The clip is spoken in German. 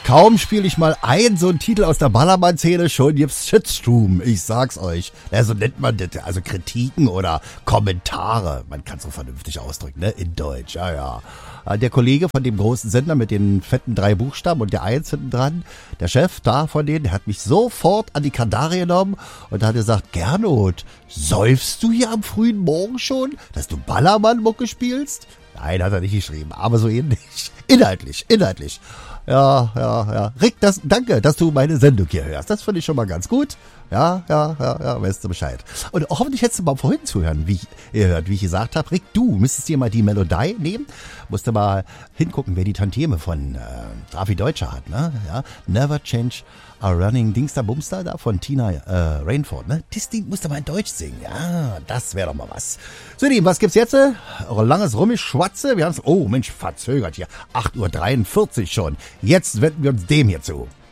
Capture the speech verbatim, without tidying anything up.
Kaum spiele ich mal ein, so ein Titel aus der Ballermann-Szene, schon gibt's Shitstorm, ich sag's euch. Ja, so nennt man das, also Kritiken oder Kommentare. Man kann so vernünftig ausdrücken, ne, in Deutsch, ja, ja. Der Kollege von dem großen Sender mit den fetten drei Buchstaben und der Eins hinten dran, der Chef da von denen, der hat mich sofort an die Kandare genommen und hat gesagt, Gernot, säufst du hier am frühen Morgen schon, dass du Ballermann-Mucke spielst? Nein, hat er nicht geschrieben, aber so ähnlich. Inhaltlich, inhaltlich. Ja, ja, ja. Rick, das, danke, dass du meine Sendung hier hörst. Das finde ich schon mal ganz gut. Ja, ja, ja, ja, weißt du Bescheid. Und hoffentlich hättest du mal vorhin zuhören, wie ich, ihr hört, wie ich gesagt habe. Rick, du müsstest dir mal die Melodie nehmen. Musst du mal hingucken, wer die Tantieme von äh, Raffi Deutscher hat, ne? Ja, Never Change a Running Dingster Bumster da von Tina äh, Rainford, ne? Das Ding musst du mal in Deutsch singen. Ja, das wäre doch mal was. So, Lieben, was gibt's jetzt? Langes Rummischwatze. Wir haben's, oh Mensch, verzögert hier. acht Uhr dreiundvierzig schon. Jetzt wenden wir uns dem hier zu.